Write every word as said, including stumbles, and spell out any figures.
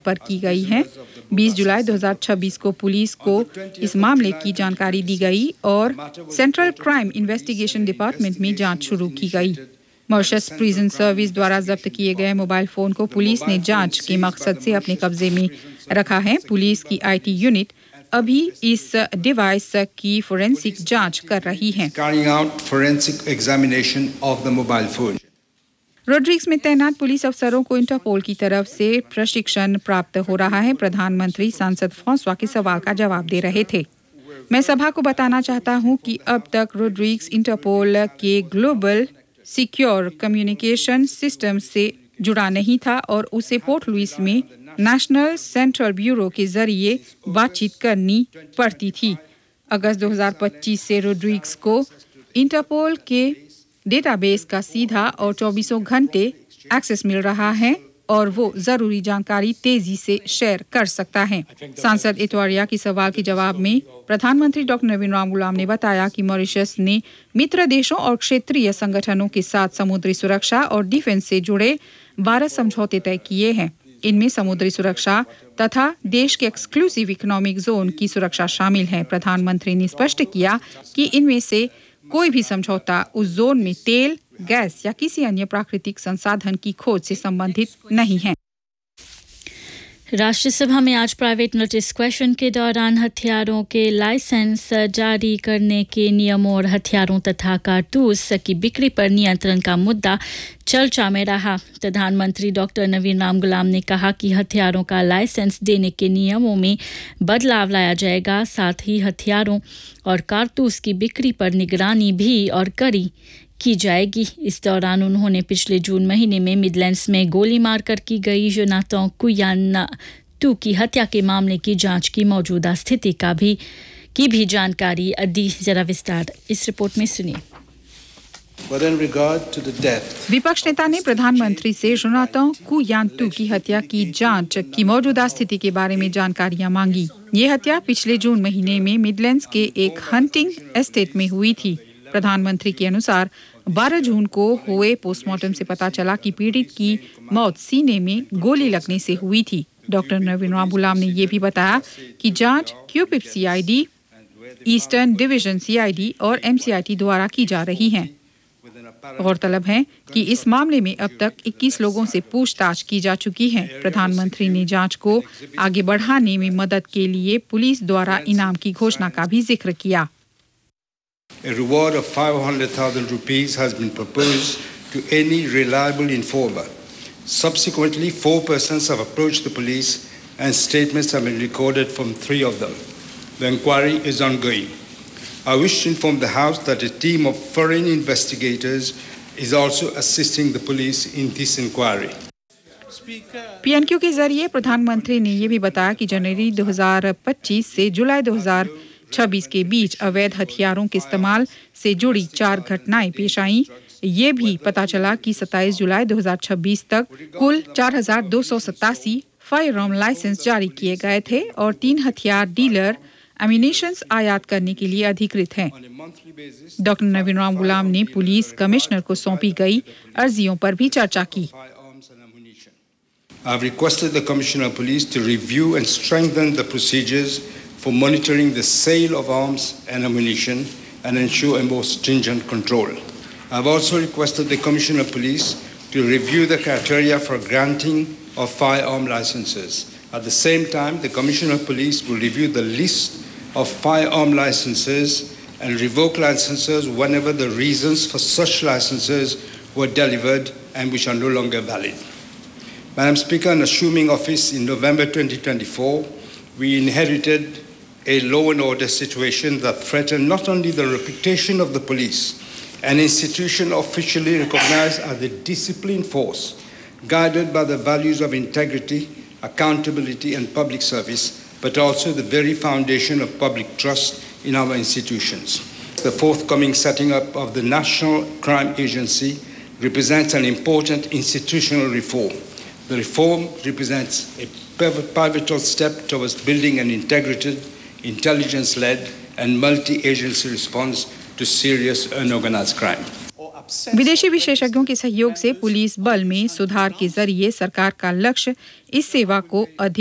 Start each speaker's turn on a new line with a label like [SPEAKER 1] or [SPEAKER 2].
[SPEAKER 1] पर की गई है। बीस जुलाई दो हज़ार छब्बीस को पुलिस को इस मामले की जानकारी दी गई और सेंट्रल क्राइम इन्वेस्टिगेशन डिपार्टमेंट में जांच शुरू की गई। मॉरिशस प्रिजन सर्विस द्वारा जब्त किए गए मोबाइल फोन को पुलिस ने जांच के मकसद से अपने कब्जे में रखा है। पुलिस की आईटी यूनिट अभी इस डिवाइस की फोरेंसिक जांच कर रही है। रोड्रिग्स में तैनात पुलिस अफसरों को इंटरपोल की तरफ से प्रशिक्षण प्राप्त हो रहा है। प्रधानमंत्री सांसद फ्रांसवा के सवाल का जवाब दे रहे थे। मैं सभा को बताना चाहता हूं कि अब तक रोड्रिग्स इंटरपोल के ग्लोबल सिक्योर कम्युनिकेशन सिस्टम से जुड़ा नहीं था और उसे पोर्ट लुइस में नेशनल सेंट्रल ब्यूरो के जरिए बातचीत करनी पड़ती थी। अगस्त दो हज़ार पच्चीस से रोड्रिग्स को इंटरपोल के डेटाबेस का सीधा और चौबीसों घंटे एक्सेस मिल रहा है और वो जरूरी जानकारी तेजी से शेयर कर सकता है। सांसद इतवारिया की सवाल के जवाब में प्रधानमंत्री डॉक्टर नवीन राम गुलाम ने बताया कि मॉरिशस ने मित्र देशों और क्षेत्रीय संगठनों के साथ समुद्री सुरक्षा और डिफेंस से जुड़े बारह समझौते तय किए हैं। इनमें समुद्री सुरक्षा तथा देश के एक्सक्लूसिव इकोनॉमिक जोन की सुरक्षा शामिल है। प्रधानमंत्री ने स्पष्ट किया कि इनमें से कोई भी समझौता उस जोन में तेल, गैस या किसी अन्य प्राकृतिक संसाधन की खोज से संबंधित नहीं है।
[SPEAKER 2] राज्यसभा में आज प्राइवेट नोटिस क्वेश्चन के दौरान हथियारों के लाइसेंस जारी करने के नियमों और हथियारों तथा कारतूस की बिक्री पर नियंत्रण का मुद्दा चर्चा में रहा। प्रधानमंत्री डॉक्टर नवीन राम गुलाम ने कहा कि हथियारों का लाइसेंस देने के नियमों में बदलाव लाया जाएगा। साथ ही हथियारों और कारतूस की बिक्री पर निगरानी भी और कड़ी की जाएगी। इस दौरान उन्होंने पिछले जून महीने में मिडलैंड्स में गोली मारकर की गई जोनाथन कुयानतू की हत्या के मामले की जांच की मौजूदा स्थिति का भी की भी जानकारी दी। जरा विस्तार इस रिपोर्ट में सुनिए।
[SPEAKER 1] विपक्ष नेता ने प्रधानमंत्री से जोनाथन कुयानतू की हत्या की जांच की मौजूदा स्थिति के बारे में जानकारियां मांगी। ये हत्या पिछले जून महीने में मिडलैंड्स के एक हंटिंग एस्टेट में हुई थी। प्रधानमंत्री के अनुसार बारह जून को हुए पोस्टमार्टम से पता चला कि पीड़ित की मौत सीने में गोली लगने से हुई थी। डॉक्टर नवीन राम गुलाम ने यह भी बताया कि जांच क्यूपिप सीआईडी, ईस्टर्न डिवीजन सीआईडी और एमसीआईटी द्वारा की जा रही है। गौरतलब है कि इस मामले में अब तक इक्कीस लोगों से पूछताछ की जा चुकी है। प्रधानमंत्री ने जांच को आगे बढ़ाने में मदद के लिए पुलिस द्वारा इनाम की घोषणा का भी जिक्र किया।
[SPEAKER 3] A reward of five hundred thousand rupees has been proposed to any reliable informer. Subsequently, four persons have approached the police and statements have been recorded from three of them. The inquiry is ongoing. I wish to inform the House that a team of foreign investigators is also assisting the police in this inquiry.
[SPEAKER 1] पीएनक्यू के जरिए प्रधानमंत्री ने यह भी बताया कि जनवरी दो हज़ार पच्चीस से जुलाई दो हज़ार छब्बीस के बीच अवैध हथियारों के इस्तेमाल से जुड़ी चार घटनाएं पेश आईं। ये भी पता चला कि सत्ताईस जुलाई दो हज़ार छब्बीस तक कुल चार हज़ार दो सौ सतासी फायरआर्म लाइसेंस जारी किए गए थे और तीन हथियार डीलर एम्यूनिशंस आयात करने के लिए अधिकृत हैं। डॉक्टर नवीन राम गुलाम ने पुलिस कमिश्नर को सौंपी गई अर्जियों पर भी चर्चा की।
[SPEAKER 3] I have requested the Commissioner of Police to review and strengthen the procedures for monitoring the sale of arms and ammunition and ensure a more stringent control. I have also requested the Commissioner of Police to review the criteria for granting of firearm licenses. At the same time, the Commissioner of Police will review the list of firearm licenses and revoke licenses whenever the reasons for such licenses were delivered and which are no longer valid. Madam Speaker, in assuming office in November twenty twenty-four, we inherited a law and order situation that threatened not only the reputation of the police, an institution officially recognized as a disciplined force, guided by the values of integrity, accountability, and public service, but also the very foundation of public trust in our institutions. The forthcoming setting up of the National Crime Agency represents an important institutional reform. The reform represents a pivotal step towards building an integrated, intelligence-led and multi-agency response to serious unorganized crime.
[SPEAKER 1] विदेशी विशेषज्ञों के सहयोग से police बल में सुधार के जरिए सरकार का लक्ष्य इस सेवा को अधिक